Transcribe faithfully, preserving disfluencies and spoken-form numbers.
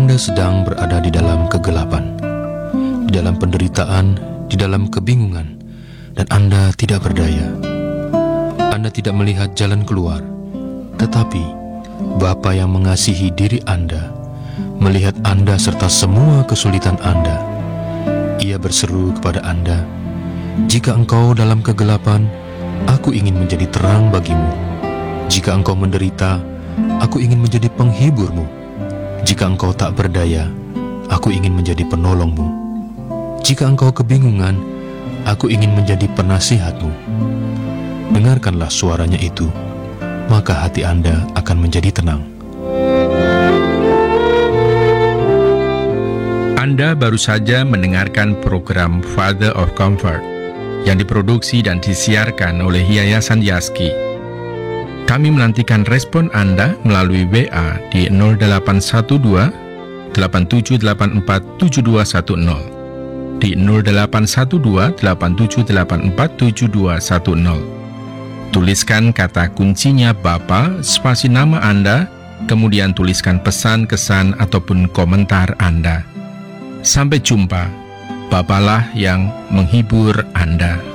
Anda sedang berada di dalam kegelapan, di dalam penderitaan, di dalam kebingungan, dan Anda tidak berdaya. Anda tidak melihat jalan keluar, tetapi Bapa yang mengasihi diri Anda melihat Anda serta semua kesulitan Anda. Ia berseru kepada Anda, "Jika engkau dalam kegelapan, aku ingin menjadi terang bagimu. Jika engkau menderita, aku ingin menjadi penghiburmu. Jika engkau tak berdaya, aku ingin menjadi penolongmu. Jika engkau kebingungan, aku ingin menjadi penasihatmu." Dengarkanlah suaranya itu, maka hati Anda akan menjadi tenang. Anda baru saja mendengarkan program Father of Comfort yang diproduksi dan disiarkan oleh Yayasan Yaski. Kami menantikan respon Anda melalui W A di nol delapan satu dua, delapan tujuh delapan empat, tujuh dua satu nol, di nol delapan satu dua, delapan tujuh delapan empat, tujuh dua satu nol. Tuliskan kata kuncinya Bapa, spasi nama Anda, kemudian tuliskan pesan, kesan, ataupun komentar Anda. Sampai jumpa, Bapalah yang menghibur Anda.